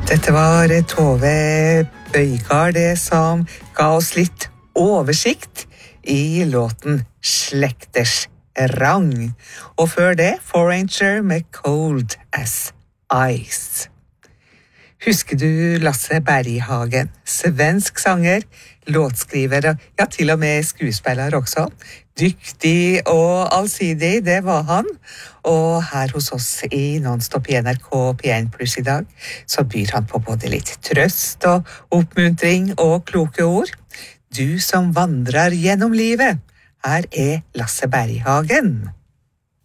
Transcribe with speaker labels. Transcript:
Speaker 1: Dette var Tove Bøygard det som ga oss litt oversikt i låten Slekters Rang. Og før det Foranger med Cold as Ice. Husker du Lasse Berghagen? Svensk sanger, låtskriver og ja, til og med skuespiller også. Dyktig og allsidig, det var han. Og her hos oss i Nonstop i NRK P1 Plus i dag, så byr han på både litt trøst og oppmuntring og kloke ord. Du som vandrer gjennom livet, her er Lasse Berghagen.